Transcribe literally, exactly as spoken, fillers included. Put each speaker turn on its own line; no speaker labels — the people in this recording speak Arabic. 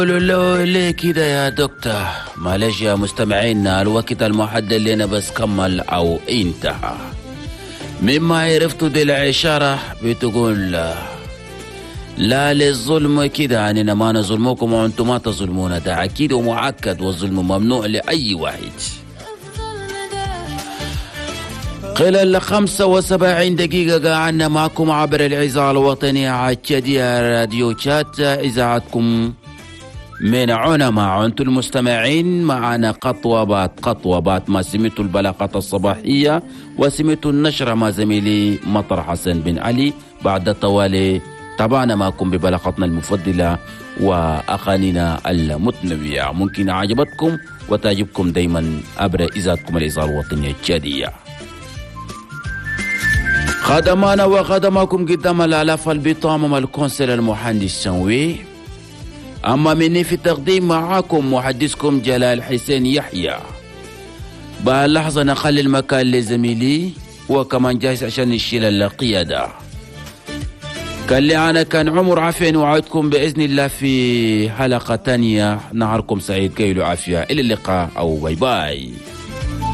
قولوا له ليه كده يا دكتور؟ معلش يا مستمعينا، الوقت المحدد لنا بس كمل او انتهى. مما عرفتوا دي العشارة بتقول لا للظلم كده، يعني ما نظلمكم وانتم ما تظلمون، ده اكيد ومؤكد، والظلم ممنوع لاي واحد. خلال خمسة وسبعين دقيقة قعدنا معكم عبر الإذاعة الوطنية عالشدية راديو شات، إذاعتكم من عنما. أنتم المستمعين معنا خطوة بعد خطوة، بعد ما سمعتوا البلاغات الصباحية وسمعتوا النشرة مع زميلي مطر حسن بن علي، بعد طوالي تابعنا معكم ببلاغاتنا المفضلة وأغانينا المتنوعة. ممكن عجبتكم وتعجبكم دايما عبر إذاعتكم الإذاعة الوطنية الشدية. خدمانا وخدمكم قدام الآلاف البطامة الكونسل المهندس سنوي. أما مني في التقديم معاكم محدثكم جلال حسين يحيى. بهاللحظة نخلي المكان لزميلي وكمان جاهز عشان يشيل القيادة. كان لي أنا كان عمر عفين، وعدكم بإذن الله في حلقة تانية. نهاركم سعيد، كيلو عافية، إلى اللقاء أو باي باي.